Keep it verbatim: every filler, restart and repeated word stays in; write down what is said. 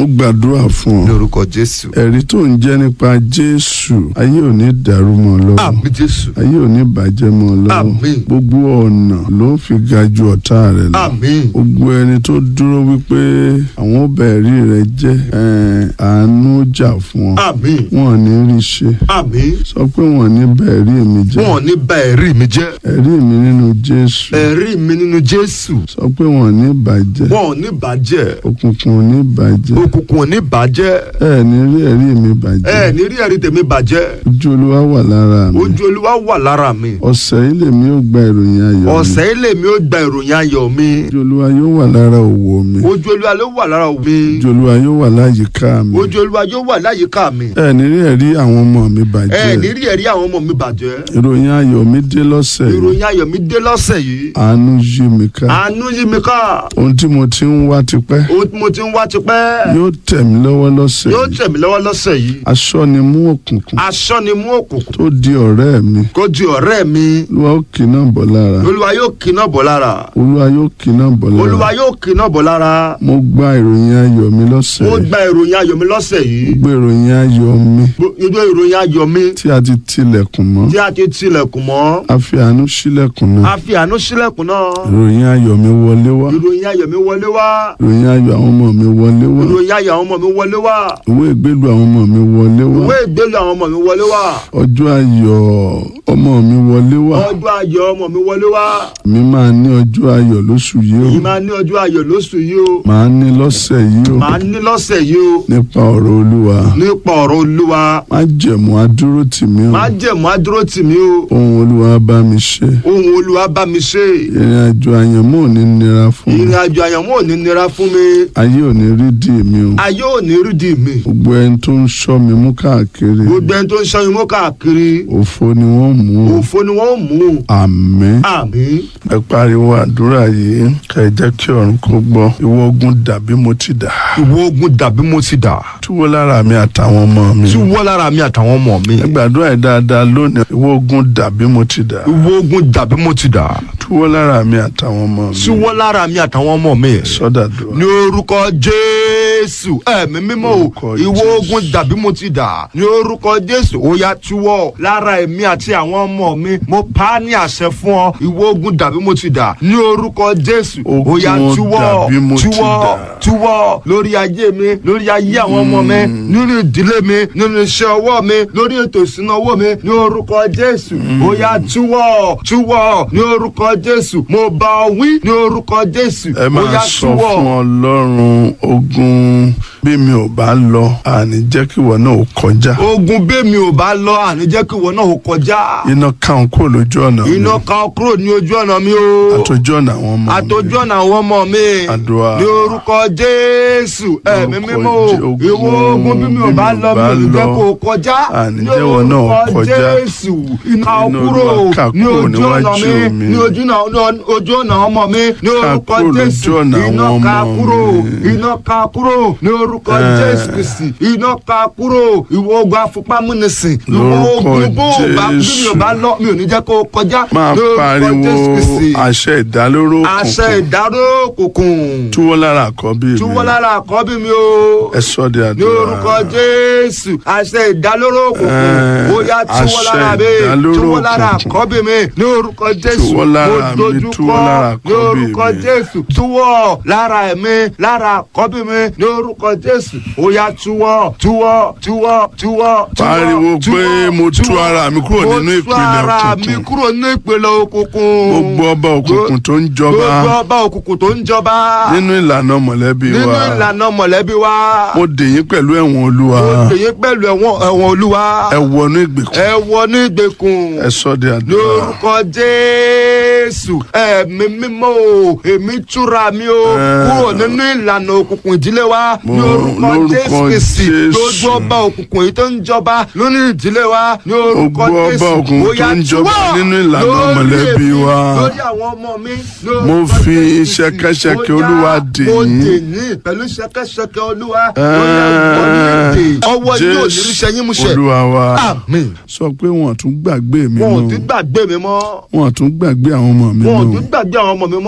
gbàdúrà fún ọ. lórúkọ Jésù. ẹ̀rí tó ń jẹ́ nípa Jésù ayé ò ní dàrú mọ́ ọ lọ́wọ́. àmín Jésù. ayé ò ní bàjẹ́ mọ́ ọ lọ́wọ́. àmín. gbogbo ọ̀nà ló fi ga ju ọ̀tá rẹ̀ lọ. àmín. gbogbo ẹni tó dúró wípé àwọn ó bẹ̀ ẹ̀rí rẹ̀ jẹ́ ẹ̀, àánú jà fún ọ. àmín. wọn ò ní rí ṣe. àmín. sọ pé wọn ò ní bẹ̀ ẹ̀rí mi jẹ́. wọn ò ní bà ẹ̀rí mi jẹ́. ẹ̀rí mi nínú Jésù. ẹ̀rí mi nínú Jésù. sọ pé wọn ò ní bàjẹ́. wọn ò ní bàjẹ́. òkùnkùn ò ní bàjẹ́. òkùnkùn ò ní bàjẹ́. ẹ ní rí ẹ̀rí mi bàjẹ́. ẹ ní rí ẹ̀rí tèmi bàjẹ́. ojú Olúwa wà lára mi. ojú Olúwa wà lára mi. ọ̀sẹ̀ yìí lèmi ó gba ìròyìn ayọ̀ mi. ọ̀sẹ̀ yìí lèmi ó gba ìròyìn ayọ̀ mi. ojú Olúwa yóò wà lára òwò mi. ojú Olúwa ló wà lára mi. ojú Olúwa yóò wà láyìíká mi. ojú Olúwa yóò wà láyìíká mi. ẹ ní rí ẹ̀rí àwọn ọmọ mi bàjẹ́. ẹ ní rí ẹ̀rí àwọn ọmọ mi bàjẹ́. ìròyìn ayọ̀ mi dé lọ́sẹ̀ yìí. ìròyìn ayọ̀ mi dé lọ́sẹ̀ yìí. àánú yí mi ká. àánú yí mi ká. ohun tí mo ti ń wá tipẹ́. ohun tí mo ti ń wá tipẹ́. yóò tẹ̀ mí lọ́wọ́ lọ́sẹ̀ yóò yìí. tẹ̀ mí lọ́wọ́ lọ́sẹ̀ yìí. aṣọ ni mú òkùnkùn. aṣọ ni mú òkùnkùn. tó di ọ̀rẹ́ mi. kó di ọ̀rẹ́ mi. Olúwa ó kíná bọ̀ lára. Olúwa yóò kíná bọ̀ lára. Olúwa yóò kíná bọ̀ lára. Olúwa yóò kíná bọ̀ lára. mo gba ìròyìn ayọ̀ mi lọ́sẹ̀ mo yìí. gba ìròyìn ayọ̀ mi lọ́sẹ̀ yìí. gbogbo ìròyìn ayọ̀ mi gbogbo ìròyìn ayọ̀ mi. tí a ti tilẹ̀kùn mọ́. tí a ti tilẹ̀kùn mọ́. a fi àánú ṣílẹ̀kùn náà. a fi àánú ṣílẹ̀kùn náà. ìròyìn ayọ̀ mi wọlé wá. ìròyìn ayọ̀ mi wọlé wá. ìròyìn ayọ̀ àwọn ọmọ mi wọlé wá. ìròyìn ayọ̀ àwọn ọmọ mi wọlé wá. ìwé ìgbélú àwọn ọmọ mi wọlé wá. ìwé ìgbélú àwọn ọmọ mi wọlé wá. ọjọ́ ayọ̀ ọmọ mi wọlé wá. ọjọ́ ayọ̀ ọmọ mi wọlé wá. mi máa ní ọjọ́ ayọ̀ lóṣù yìí o. èyí máa ní ọjọ́ ayọ̀ lóṣù yìí o. màá ní lọ́sẹ̀ yìí o. màá ní lọ́sẹ̀ yìí o. nípa ọ̀rọ̀ Olúwa. nípa ọ̀rọ̀ Olúwa. má jẹ̀mú adúró tì mí o. má jẹ̀mú adúró tì mí o. ohun Olúwa bá mi ṣe. ohun Olúwa bá mi ṣe. ìrìn àjò àyànmọ́ ò ní nira fún mi. ìrìn àjò àyànmọ́ ò ní nira fún mi. ayé ò ní rí dì mí o. ayé ò ní rí dì mí. gbogbo ẹni tó ń ṣọ́ mi mú káàkiri. gbogbo ẹni tó ń ṣọ́ mi mú káàkiri. òfo ni wọ́n mú o. òfo ni wọ́n mú. àmín. àmín. ẹ pariwo àdúrà yìí ká ẹ jẹ́ kí ọ̀run kó gbọ́. ìwọ ogun dàbí mo ti dà. ìwọ ogun dàbí mo ti dà. túwó lára mi àtàwọn ọmọ mi. túwó lára mi àtàwọn ọmọ mi. ẹ gbàdúrà yìí dáadáa lónìí. ìwọ ogun dàbí mo ti dà. ìwọ ogun dàbí mo ti dà. túwó lára mi àtàwọn ọmọ mi. túwó lára mi àtàwọn ọmọ mi. sọ́dà dùn. ní orúkọ Jésù ẹ̀mí mímọ́ o. ìwọ ogun dàbí mo ti dà. ní orúkọ Jésù ó yá túwọ́ lára èmi àti àwọn ọmọ mi. mo pa á ní àṣẹ fún ọ. ìwọ ogun dàbí mo ti dà. ní orúkọ Jésù ó yá túwọ́ túwọ́ túwọ́ lórí ayé mi lórí ayé àwọn ọmọ mi nínú ìdílé mi nínú iṣẹ́ ọwọ́ mi lórí ètò ìṣúná owó mi ní orúkọ Jésù ó yá túwọ́ túwọ́ ní orúkọ Jésù mo bá ọ wí ní orúkọ Jésù ẹ máa sọ fún Ọlọ́run ogun bí mi ò bá lọ àní jẹ́ kí ìwọ náà ó kọjá. ogun bí mi ò bá lọ àní jẹ́ kí ìwọ náà ó kọjá. iná kan kúrò lójú ọ̀nà mi. iná kan kúrò ní ojú ọ̀nà mi o. àtòjú ọ̀nà àwọn ọmọ mi. àtòjú ọ̀nà àwọn ọmọ mi. àdúrà ní orúkọ Jésù ẹ̀mí mímọ́ o. ìwọ ogun bí mi ò bá lọ mi ò ní jẹ́ kó o kọjá. àní jẹ́ ìwọ náà ó kọjá. Jésù iná kúrò ní ojú ọ̀nà mi ní ojú ọ̀nà ọmọ mi ní orúkọ Jésù iná ká kúrò iná ká kúrò ní orúkọ Jésù Kristi iná ká kúrò ìwọ ogun afipámúnisìn ìwọ ogun bó o bá bí mi ò bá lọ mi ò ní jẹ́ kó o kọjá ní orúkọ Jésù Kristi. máa pariwo àṣẹ ìdálóró òkùnkùn. àṣẹ ìdáró òkùnkùn. túwó lára àkọ́bí mi. túwó lára àkọ́bí mi o. ẹ sọ di àdúrà. ní orúkọ Jésù àṣẹ ìdálóró òkùnkùn. ó yá túwó lára mi túwó lára àkọ́bí mi ní orúkọ Jésù. túwó lára mi túwó lára àkọ́bí mi. ní orúkọ Jésù túwó lára ẹ̀mí lára àkọ́bí mi ní orúkọ Jésù. ó yá túwó túwó túwó túwó. pariwo pé mo tú ara mi kúrò nínú ìpìlẹ̀ òkùnkùn. mo tú ara mi kúrò nínú ìpìlẹ̀ òkùnkùn. gbogbo ọba òkùnkùn tó ń jọba. gbogbo ọba òkùnkùn tó ń jọba. nínú ìlànà mọ̀lẹ́bí wa. nínú ìlànà mọ̀lẹ́bí wa. mo dè yín pẹ̀lú ẹ̀wọ̀n Olúwa. mo dè yín pẹ̀lú ẹ̀wọ̀n Olúwa. ẹ wọnú ìgbèkùn. ẹ wọnú ìgbèkùn. ẹ sọ di àdúrà. lórúkọ Jésù ẹ̀mí mímọ́ o èmi túra mi o kúrò nínú ìlànà òkùnkùn ìdílé wa. lórúkọ Jésù Kristi lójú ọba òkùnkùn yìí tó ń jọba lónìí ìdílé wa. lórúkọ Jésù ọba òkùnkùn tó ń jọba nínú ìlànà mọ̀lẹ́bí wa. lórí àwọn ọmọ mi. mo fi ṣẹ̀kẹ̀ṣẹ̀kẹ̀ Olúwa dè yín. mo dè yín pẹ̀lú ṣẹ̀kẹ̀ṣẹ̀kẹ̀ Olúwa. ọwọ́ yóò ní iṣẹ́ yín mú ṣẹ. Olúwa wa àmín. sọ pé wọn ò tún gbàgbé mi mọ́. wọn ò tún gbàgbé mi mọ́. wọn ò tún gbàgbé àwọn ọmọ mi mọ́. wọn ò tún gbàgbé àwọn ọmọ mi mọ́.